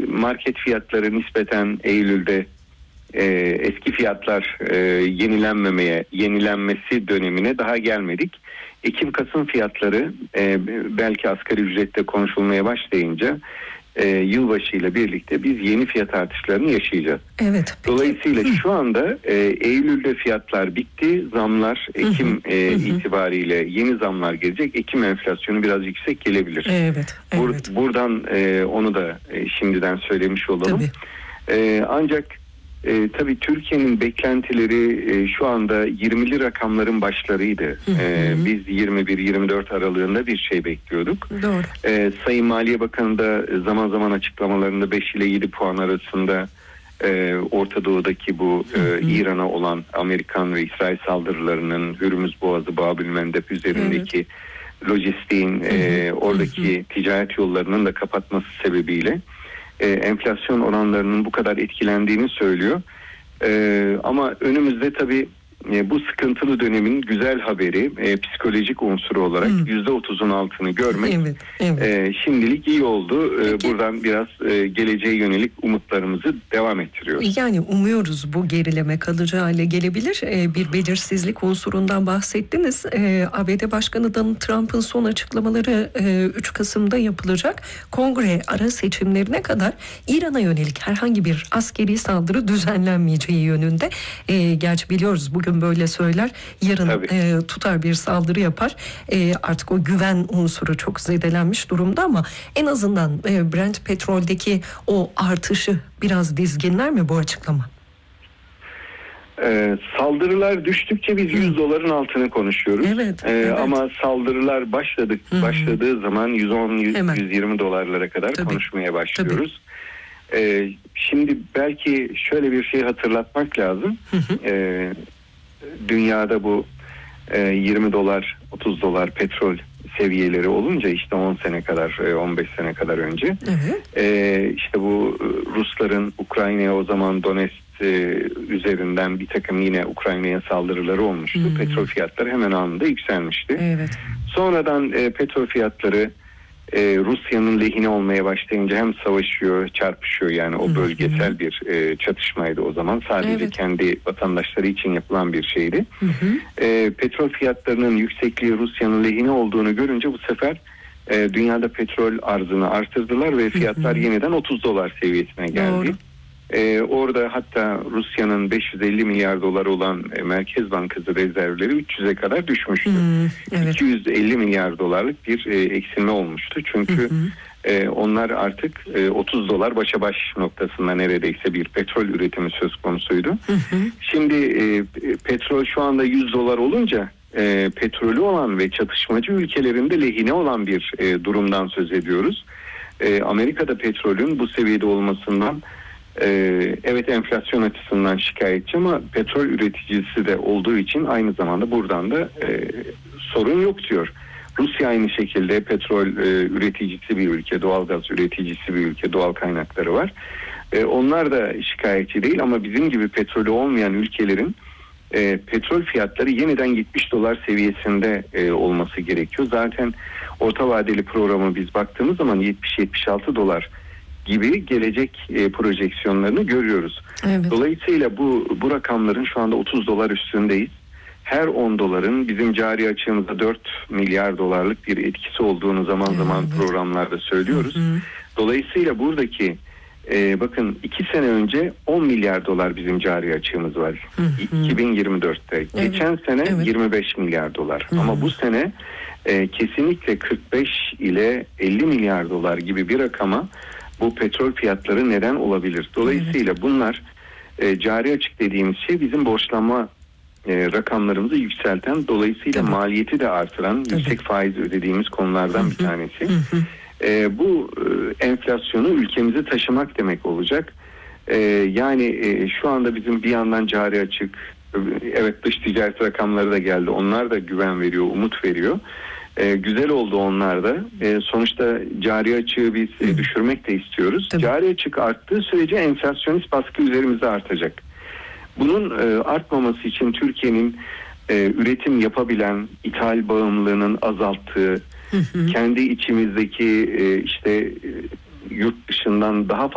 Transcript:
market fiyatları nispeten Eylül'de eski fiyatlar yenilenmesi dönemine daha gelmedik. Ekim-Kasım fiyatları belki asgari ücrette konuşulmaya başlayınca yılbaşı ile birlikte biz yeni fiyat artışlarını yaşayacağız. Evet. Peki. Dolayısıyla şu anda Eylül'de fiyatlar bitti. Zamlar Ekim itibariyle yeni zamlar gelecek. Ekim enflasyonu biraz yüksek gelebilir. Evet. Buradan onu da şimdiden söylemiş olalım. Ancak tabii Türkiye'nin beklentileri şu anda 20'li rakamların başlarıydı. Biz 21-24 aralığında bir şey bekliyorduk. Doğru. Sayın Maliye Bakanı da zaman zaman açıklamalarında 5 ile 7 puan arasında Orta Doğu'daki bu İran'a olan Amerikan ve İsrail saldırılarının Hürmüz Boğazı, Babülmendeb üzerindeki lojistiğin oradaki ticaret yollarının da kapatması sebebiyle enflasyon oranlarının bu kadar etkilendiğini söylüyor. Ama önümüzde tabii bu sıkıntılı dönemin güzel haberi psikolojik unsuru olarak %30'un altını görmek şimdilik iyi oldu. Buradan biraz geleceğe yönelik umutlarımızı devam ettiriyoruz. Yani umuyoruz bu gerileme kalıcı hale gelebilir. Bir belirsizlik unsurundan bahsettiniz. ABD Başkanı Donald Trump'ın son açıklamaları 3 Kasım'da yapılacak. Kongre ara seçimlerine kadar İran'a yönelik herhangi bir askeri saldırı düzenlenmeyeceği yönünde. Gerçi biliyoruz bugün böyle söyler, yarın tutar bir saldırı yapar. Artık o güven unsuru çok zedelenmiş durumda ama en azından Brent petroldeki o artışı biraz dizginler mi bu açıklama? Saldırılar düştükçe biz $100 altını konuşuyoruz. Evet. Ama saldırılar başladığı zaman 110-120 dolarlara kadar konuşmaya başlıyoruz. Şimdi belki şöyle bir şey hatırlatmak lazım. Dünyada bu 20 dolar 30 dolar petrol seviyeleri olunca işte 10 sene kadar 15 sene kadar önce işte bu Rusların Ukrayna'ya o zaman Donetsk üzerinden bir takım yine Ukrayna'ya saldırıları olmuştu. Petrol fiyatları hemen anında yükselmişti. Sonradan petrol fiyatları Rusya'nın lehine olmaya başlayınca hem savaşıyor, çarpışıyor, yani o bölgesel bir çatışmaydı o zaman. Sadece kendi vatandaşları için yapılan bir şeydi. Petrol fiyatlarının yüksekliği Rusya'nın lehine olduğunu görünce bu sefer dünyada petrol arzını artırdılar ve fiyatlar yeniden 30 dolar seviyesine geldi. Orada hatta Rusya'nın 550 milyar dolar olan Merkez Bankası rezervleri 300'e kadar düşmüştü. 250 milyar dolarlık bir eksilme olmuştu. Çünkü onlar artık 30 dolar başa baş noktasında neredeyse bir petrol üretimi söz konusuydu. Şimdi petrol şu anda 100 dolar olunca petrolü olan ve çatışmacı ülkelerinde lehine olan bir durumdan söz ediyoruz. Amerika'da petrolün bu seviyede olmasından evet enflasyon açısından şikayetçi ama petrol üreticisi de olduğu için aynı zamanda buradan da sorun yok diyor. Rusya aynı şekilde petrol üreticisi bir ülke, doğalgaz üreticisi bir ülke, doğal kaynakları var. Onlar da şikayetçi değil ama bizim gibi petrolü olmayan ülkelerin petrol fiyatları yeniden 70 dolar seviyesinde olması gerekiyor. Zaten orta vadeli programı biz baktığımız zaman 70-76 dolar gibi gelecek projeksiyonlarını görüyoruz. Dolayısıyla bu rakamların şu anda 30 dolar üstündeyiz. Her 10 doların bizim cari açığımızda 4 milyar dolarlık bir etkisi olduğunu zaman zaman programlarda söylüyoruz. Dolayısıyla buradaki bakın 2 sene önce 10 milyar dolar bizim cari açığımız var. 2024'te. Geçen sene 25 milyar dolar. Ama bu sene kesinlikle 45 ile 50 milyar dolar gibi bir rakama bu petrol fiyatları neden olabilir? Dolayısıyla bunlar cari açık dediğimiz şey bizim borçlanma rakamlarımızı yükselten, dolayısıyla maliyeti de artıran, yüksek faiz ödediğimiz konulardan bir tanesi. Bu enflasyonu ülkemize taşımak demek olacak. Yani şu anda bizim bir yandan cari açık, evet dış ticaret rakamları da geldi. Onlar da güven veriyor, umut veriyor. Güzel oldu onlar da. Sonuçta cari açığı biz düşürmek de istiyoruz. Cari açık arttığı sürece enflasyonist baskı üzerimize artacak. Bunun artmaması için Türkiye'nin üretim yapabilen, ithal bağımlılığının azalttığı, kendi içimizdeki işte yurt dışından daha